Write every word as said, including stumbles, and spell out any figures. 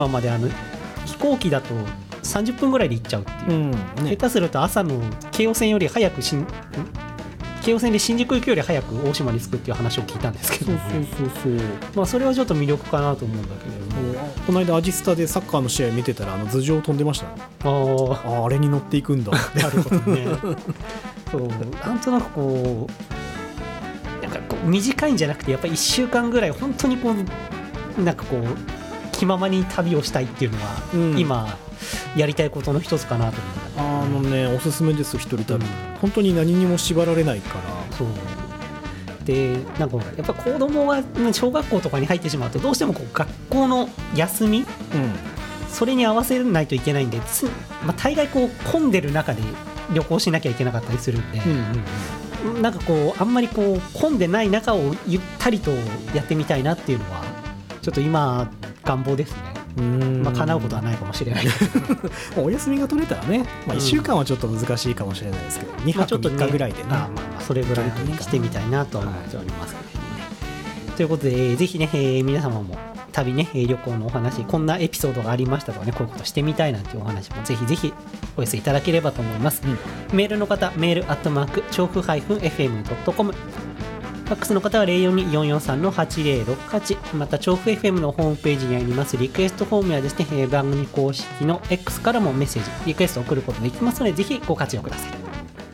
まであの飛行機だとさんじゅっぷんぐらいで行っちゃうっていう、うんね、下手すると朝の京王線より早くしん京王線で新宿行くより早く大島に着くっていう話を聞いたんですけど、ね、そうそうそうそう、まあ、それはちょっと魅力かなと思うんだけれども、 この間アジスタでサッカーの試合見てたらあの頭上飛んでましたね。ああ、あれに乗っていくんだなるほどねそうなんとなくこうなんかこう短いんじゃなくてやっぱりいっしゅうかんぐらい本当にこうなんかこう気ままに旅をしたいっていうのは、うん、今やりたいことの一つかなと思う。 あのね、おすすめです一人旅、うん、本当に何にも縛られないから。 そうで、なんかやっぱ子供が小学校とかに入ってしまうとどうしてもこう学校の休み、うん、それに合わせないといけないんで、つ、まあ、大概こう混んでる中で旅行しなきゃいけなかったりするんで、うんうんうん、なんかこうあんまりこう混んでない中をゆったりとやってみたいなっていうのはちょっと今願望ですね。うーん、まあ、叶うことはないかもしれないお休みが取れたらね、まあ、いっしゅうかんはちょっと難しいかもしれないですけど、うん、にはくみっかぐらいでね、 まあまあそれぐらいで、ね、してみたいなと思っておりますけどね、はい、ということで、えー、ぜひね、えー、皆様も旅ね、旅行のお話、こんなエピソードがありましたとかね、こういうことしてみたいなんていうお話もぜひぜひお寄せいただければと思います、うん、メールの方、メールアットマーク調布 エフエムドットコム、ファックスの方は ゼロよんにーよんよんさんのはちゼロろくはち、また調布 エフエム のホームページにありますリクエストフォームやですね、番組公式の X からもメッセージリクエストを送ることができますので、ぜひご活用ください。